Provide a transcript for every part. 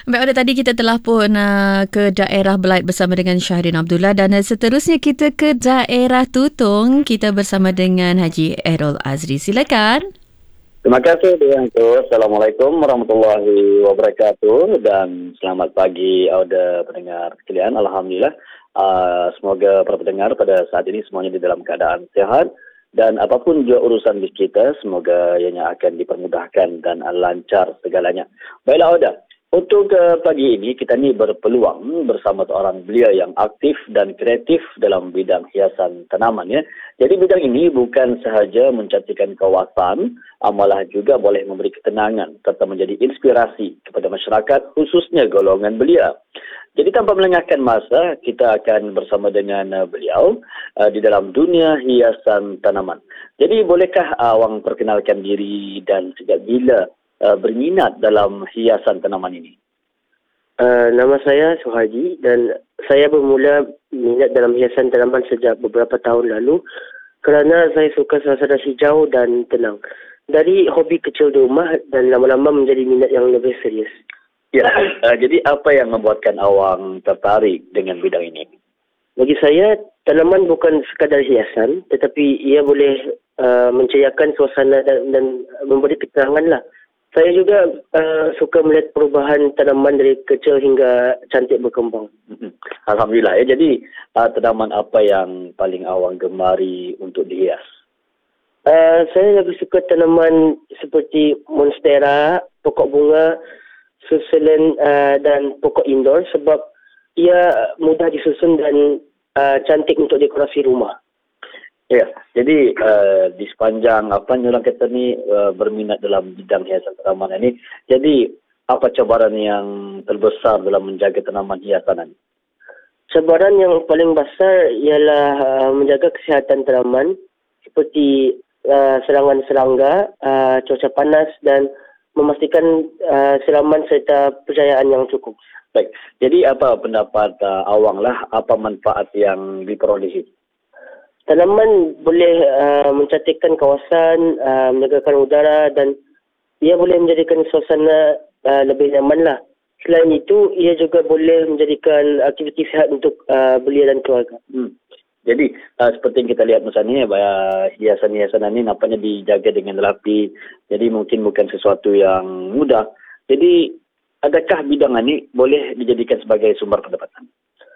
Baik, Oda, tadi kita telah pun ke daerah Belait bersama dengan Syahdin Abdullah dan seterusnya kita ke daerah Tutong. Kita bersama dengan Haji Errol Azri. Silakan. Terima kasih dengan itu. Assalamualaikum warahmatullahi wabarakatuh dan selamat pagi Auda pendengar sekalian. Alhamdulillah. Semoga para pendengar pada saat ini semuanya di dalam keadaan sehat dan apapun juga urusan bis kita, semoga ianya akan dipermudahkan dan lancar segalanya. Baiklah Auda, untuk pagi ini kita ni berpeluang bersama seorang belia yang aktif dan kreatif dalam bidang hiasan tanaman ya. Jadi bidang ini bukan sahaja mencantikkan kawasan, malah juga boleh memberi ketenangan serta menjadi inspirasi kepada masyarakat khususnya golongan belia. Jadi tanpa melengahkan masa, kita akan bersama dengan beliau di dalam dunia hiasan tanaman. Jadi bolehkah awang perkenalkan diri dan sejak bila berminat dalam hiasan tanaman ini? Nama saya Suhaji dan saya bermula minat dalam hiasan tanaman sejak beberapa tahun lalu kerana saya suka suasana hijau dan tenang. Dari hobi kecil di rumah dan lama-lama menjadi minat yang lebih serius. Ya, jadi apa yang membuatkan awang tertarik dengan bidang ini? Bagi saya, tanaman bukan sekadar hiasan tetapi ia boleh menceriakan suasana dan memberi keterangan lah. Saya juga suka melihat perubahan tanaman dari kecil hingga cantik berkembang. Alhamdulillah ya. Jadi tanaman apa yang paling awang gemari untuk dihias? Saya lebih suka tanaman seperti monstera, pokok bunga, susulan dan pokok indoor sebab ia mudah disusun dan cantik untuk dekorasi rumah. Ya, jadi di sepanjang orang kata ni berminat dalam bidang hiasan tanaman ini, jadi apa cabaran yang terbesar dalam menjaga tanaman hiasan ini? Cabaran yang paling besar ialah menjaga kesihatan tanaman seperti serangan serangga, cuaca panas dan memastikan siraman serta pencahayaan yang cukup. Baik, jadi apa pendapat awang lah, apa manfaat yang diperolehi? Tanaman boleh mencantikkan kawasan, menjagakan udara dan ia boleh menjadikan suasana lebih nyaman lah. Selain itu, ia juga boleh menjadikan aktiviti sihat untuk belia dan keluarga. Jadi seperti yang kita lihat misalnya hiasan-hiasan ini nampaknya dijaga dengan rapi. Jadi mungkin bukan sesuatu yang mudah. Jadi adakah bidang ini boleh dijadikan sebagai sumber pendapatan?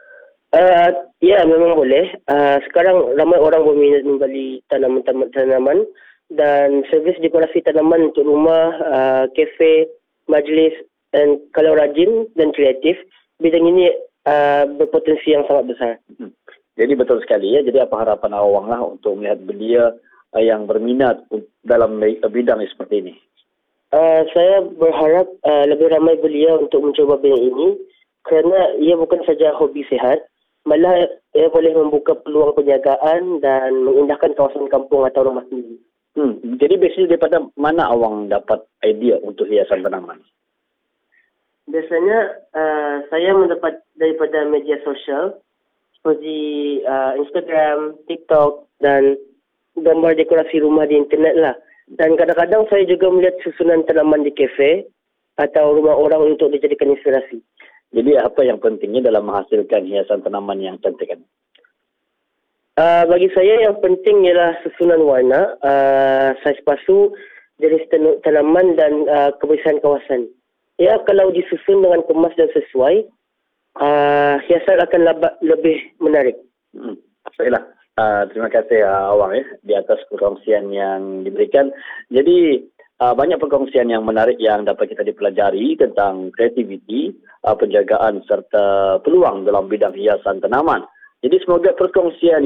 Ya, memang boleh. Sekarang ramai orang berminat membeli tanaman dan servis dekorasi tanaman untuk rumah, kafe, majlis dan kalau rajin dan kreatif, bidang ini berpotensi yang sangat besar. Jadi betul sekali ya. Jadi apa harapan awang lah untuk melihat belia yang berminat dalam bidang seperti ini? Saya berharap lebih ramai belia untuk mencoba bidang ini kerana ia bukan saja hobi sehat, malah ia boleh membuka peluang perniagaan dan mengindahkan kawasan kampung atau rumah sendiri. Jadi biasanya daripada mana awang dapat idea untuk hiasan tanaman? Biasanya saya mendapat daripada media sosial seperti Instagram, TikTok dan gambar dekorasi rumah di internet lah. Dan kadang-kadang saya juga melihat susunan tanaman di kafe atau rumah orang untuk dijadikan inspirasi. Jadi apa yang pentingnya dalam menghasilkan hiasan tanaman yang cantik kan? Bagi saya yang penting ialah susunan warna, saiz pasu, jenis tanaman dan kebersihan kawasan. Ya, kalau disusun dengan kemas dan sesuai, hiasan akan lebih menarik. Baiklah. Terima kasih awang ya di atas perkongsian yang diberikan. Jadi banyak perkongsian yang menarik yang dapat kita dipelajari tentang kreativiti, penjagaan serta peluang dalam bidang hiasan tanaman. Jadi semoga perkongsian